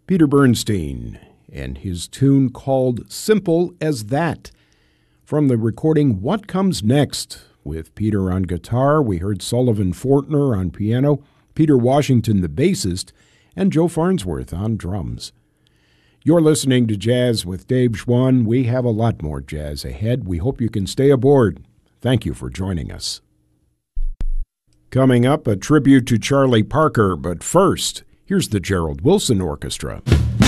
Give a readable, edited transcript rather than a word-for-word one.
Peter Bernstein and his tune called Simple as That. From the recording What Comes Next, with Peter on guitar, we heard Sullivan Fortner on piano, Peter Washington the bassist, and Joe Farnsworth on drums. You're listening to Jazz with Dave Schwann. We have a lot more jazz ahead. We hope you can stay aboard. Thank you for joining us. Coming up, a tribute to Charlie Parker, but first, here's the Gerald Wilson Orchestra.